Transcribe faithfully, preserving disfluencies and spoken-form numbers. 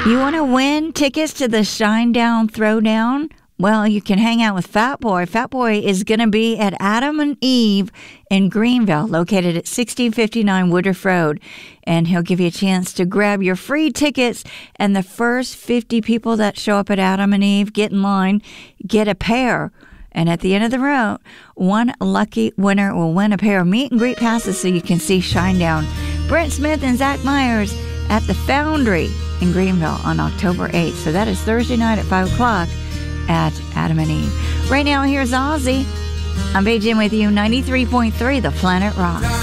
You want to win tickets to the Shinedown Throwdown? Well, you can hang out with Fat Boy. Fat Boy is going to be at Adam and Eve in Greenville, located at sixteen fifty-nine Woodruff Road. And he'll give you a chance to grab your free tickets. And the first fifty people that show up at Adam and Eve, get in line, get a pair. And at the end of the road, one lucky winner will win a pair of meet and greet passes so you can see Shinedown. Brent Smith and Zach Myers at the Foundry in Greenville on October eighth. So that is Thursday night at five o'clock. At Adam and Eve. Right now, here's Ozzy. I'm Paige in with you, ninety-three point three, The Planet Rock.